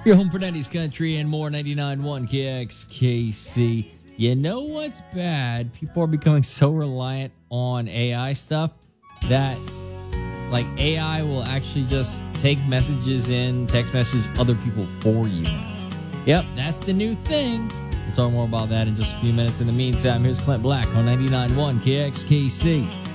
Your home for 90s country and more. 99.1 KXKC. You know what's bad? People are becoming so reliant on AI stuff that like AI will actually just take messages in, text message other people for you now. Yep, that's the new thing. We'll talk more about that in just a few minutes. In the meantime, here's Clint Black on 99.1 KXKC.